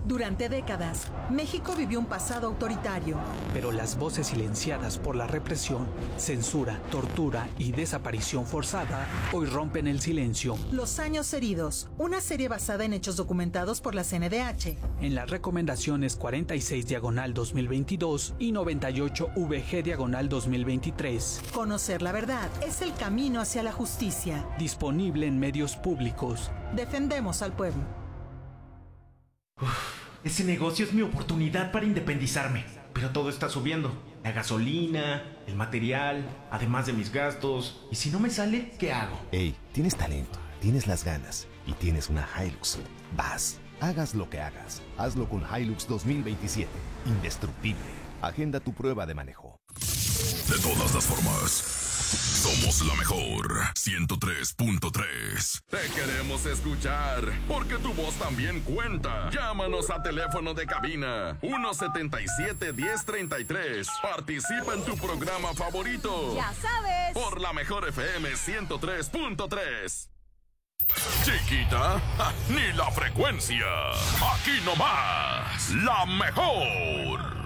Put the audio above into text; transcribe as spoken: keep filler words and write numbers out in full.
Durante décadas, México vivió un pasado autoritario. Pero las voces silenciadas por la represión, censura, tortura y desaparición forzada hoy rompen el silencio. Los años heridos, una serie basada en hechos documentados por la C N D H. En las recomendaciones cuarenta y seis diagonal dos mil veintidós y noventa y ocho V G diagonal dos mil veintitrés. Conocer la verdad es el camino hacia la justicia. Disponible en medios públicos. Defendemos al pueblo. Uf, ese negocio es mi oportunidad para independizarme. Pero todo está subiendo. La gasolina, el material, además de mis gastos. ¿Y si no me sale, qué hago? Ey, tienes talento, tienes las ganas y tienes una Hilux. Vas, hagas lo que hagas. Hazlo con Hilux dos mil veintisiete. Indestructible. Agenda tu prueba de manejo. De todas las formas, somos la mejor. ciento tres punto tres. Te queremos escuchar, porque tu voz también cuenta. Llámanos a teléfono de cabina uno setenta y siete, diez treinta y tres. Participa en tu programa favorito. Ya sabes. Por la mejor F M ciento tres punto tres. Chiquita, ja, ni la frecuencia. Aquí nomás, la mejor.